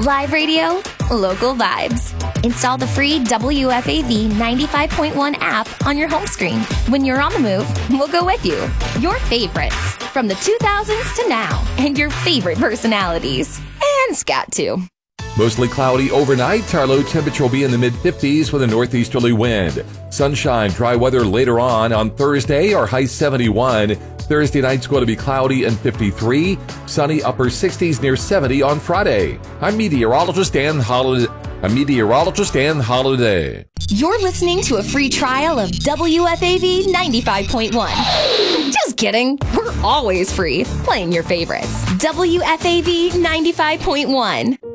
Live radio, local vibes. Install the free WFAV 95.1 app on your home screen. When you're on the move, we'll go with you. Your favorites from the 2000s to now, and your favorite personalities. And scat too. Mostly cloudy overnight. Our low temperature will be in the mid-50s with a northeasterly wind. Sunshine, dry weather later on Thursday, our high 71. Thursday night's going to be cloudy and 53. Sunny upper 60s near 70 on Friday. I'm meteorologist Dan Holiday. You're listening to a free trial of WFAV 95.1. Just kidding. We're always free, playing your favorites. WFAV 95.1.